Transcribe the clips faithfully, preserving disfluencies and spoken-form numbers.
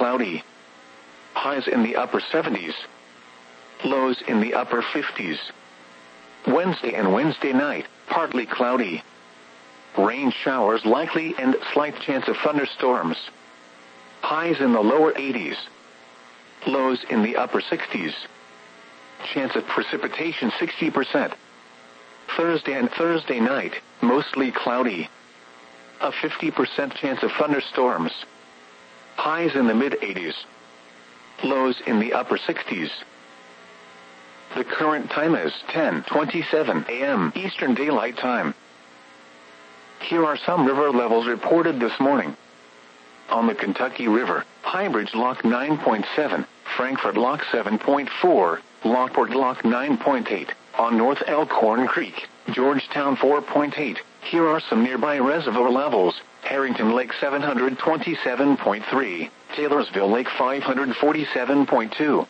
cloudy. Highs in the upper seventies. Lows in the upper fifties. Wednesday and Wednesday night, partly cloudy. Rain showers likely and slight chance of thunderstorms. Highs in the lower eighties. Lows in the upper sixties. Chance of precipitation sixty percent. Thursday and Thursday night, mostly cloudy. A fifty percent chance of thunderstorms. Highs in the mid-eighties. Lows in the upper sixties. The current time is ten twenty-seven a m Eastern Daylight Time. Here are some river levels reported this morning. On the Kentucky River, Highbridge Lock nine point seven, Frankfort Lock seven point four, Lockport Lock nine point eight, on North Elkhorn Creek, Georgetown four point eight. Here are some nearby reservoir levels: Harrington Lake seven hundred twenty-seven point three, Taylorsville Lake five hundred forty-seven point two.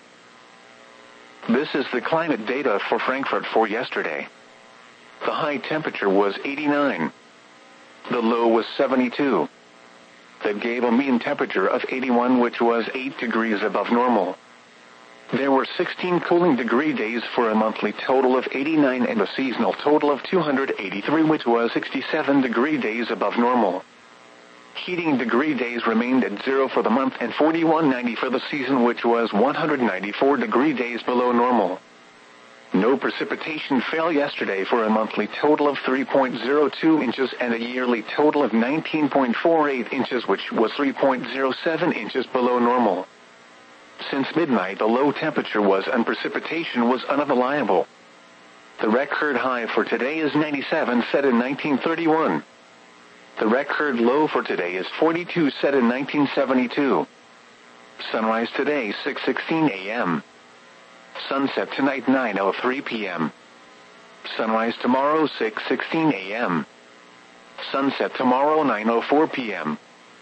This is the climate data for Frankfort for yesterday. The high temperature was eighty-nine. The low was seventy-two. That gave a mean temperature of eighty-one, which was eight degrees above normal. There were sixteen cooling degree days for a monthly total of eighty-nine and a seasonal total of two hundred eighty-three, which was sixty-seven degree days above normal. Heating degree days remained at zero for the month and forty-one ninety for the season, which was one hundred ninety-four degree days below normal. No precipitation fell yesterday for a monthly total of three point zero two inches and a yearly total of nineteen point four eight inches, which was three point zero seven inches below normal. Since midnight, the low temperature was and precipitation was unavailable. The record high for today is ninety-seven, set in nineteen thirty-one. The record low for today is forty-two, set in nineteen seventy-two. Sunrise today six sixteen a m Sunset tonight nine oh three p m Sunrise tomorrow six sixteen a m Sunset tomorrow nine oh four p m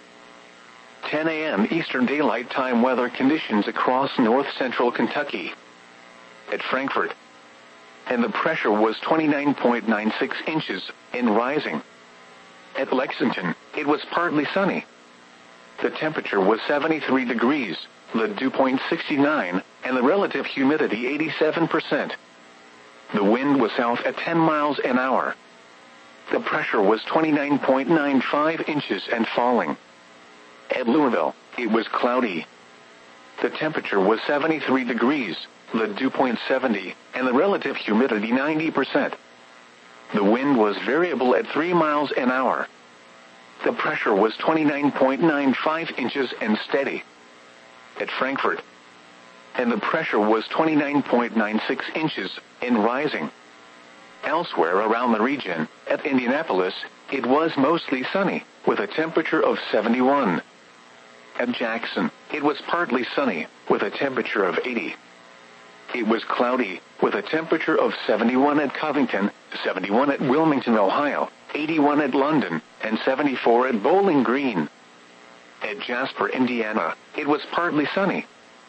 ten a m Eastern Daylight Time. Weather conditions across north-central Kentucky. At Frankfort, and the pressure was twenty-nine point nine six inches, and rising. At Lexington, it was partly sunny. The temperature was seventy-three degrees, the dew point sixty-nine, and the relative humidity eighty-seven percent. The wind was south at ten miles an hour. The pressure was twenty-nine point nine five inches and falling. At Louisville, it was cloudy. The temperature was seventy-three degrees, the dew point seventy, and the relative humidity ninety percent. The wind was variable at three miles an hour. The pressure was twenty-nine point nine five inches and steady. At Frankfort, and the pressure was twenty-nine point nine six inches, and rising. Elsewhere around the region, at Indianapolis, it was mostly sunny, with a temperature of seventy-one. At Jackson, it was partly sunny, with a temperature of eighty. It was cloudy, with a temperature of seventy-one at Covington, seventy-one at Wilmington, Ohio, eighty-one at London, and seventy-four at Bowling Green. At Jasper, Indiana, it was partly sunny.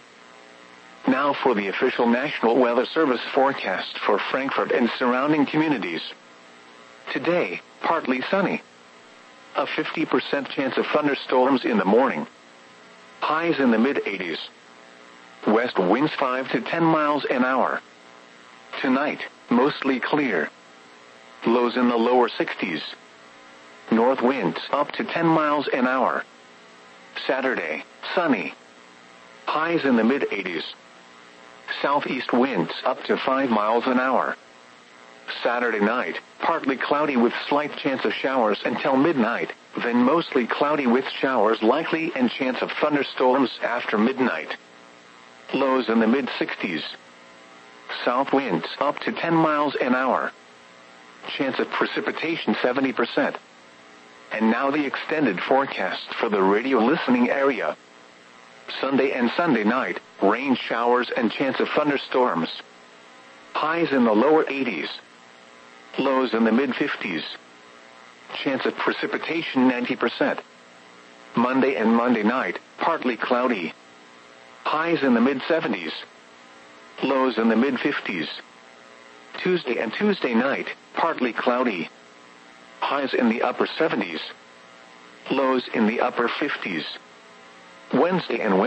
Now for the official National Weather Service forecast for Frankfort and surrounding communities. Today, partly sunny. A fifty percent chance of thunderstorms in the morning. Highs in the mid-eighties. West winds five to ten miles an hour. Tonight, mostly clear. Lows in the lower sixties. North winds up to ten miles an hour. Saturday, sunny. Highs in the mid-eighties. Southeast winds up to five miles an hour. Saturday night, partly cloudy with slight chance of showers until midnight, then mostly cloudy with showers likely and chance of thunderstorms after midnight. Lows in the mid-sixties. South winds up to ten miles an hour. Chance of precipitation seventy percent. And now the extended forecast for the radio listening area. Sunday and Sunday night, rain showers and chance of thunderstorms. Highs in the lower eighties. Lows in the mid-fifties. Chance of precipitation ninety percent. Monday and Monday night, partly cloudy. Highs in the mid-seventies. Lows in the mid-fifties. Tuesday and Tuesday night, partly cloudy. Highs in the upper seventies. Lows in the upper fifties. Wednesday and Wednesday.